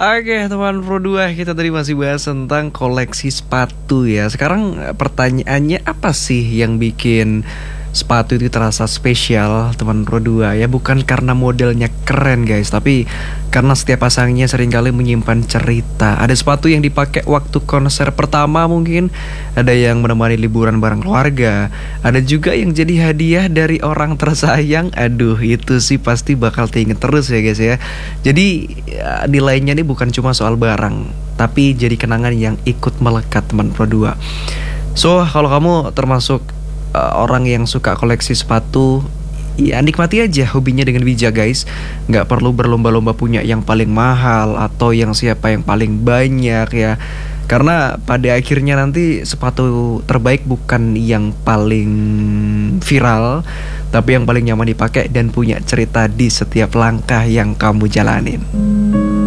Oke teman Pro 2, kita tadi masih bahas tentang koleksi sepatu ya. Sekarang pertanyaannya, apa sih yang bikin sepatu itu terasa spesial teman Pro 2 ya? Bukan karena modelnya keren guys, tapi karena setiap pasangnya seringkali menyimpan cerita. Ada sepatu yang dipakai waktu konser pertama mungkin, ada yang menemani liburan bareng keluarga, ada juga yang jadi hadiah dari orang tersayang. Aduh, itu sih pasti bakal diinget terus ya guys ya. Jadi nilainya nih bukan cuma soal barang, tapi jadi kenangan yang ikut melekat teman Pro 2. So, kalau kamu termasuk orang yang suka koleksi sepatu, ya nikmati aja hobinya dengan bijak guys. Nggak perlu berlomba-lomba punya yang paling mahal atau yang siapa yang paling banyak ya. Karena pada akhirnya nanti sepatu terbaik bukan yang paling viral, tapi yang paling nyaman dipakai dan punya cerita di setiap langkah yang kamu jalanin.